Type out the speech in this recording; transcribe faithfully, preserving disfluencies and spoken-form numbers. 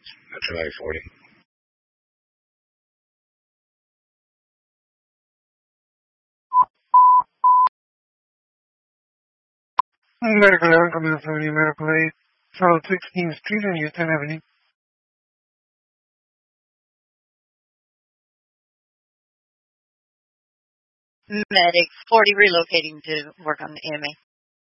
July forty. Medical eleven coming from the Medical Aid, South sixteenth Street and Houston Avenue. Medic forty relocating to work on the A M A.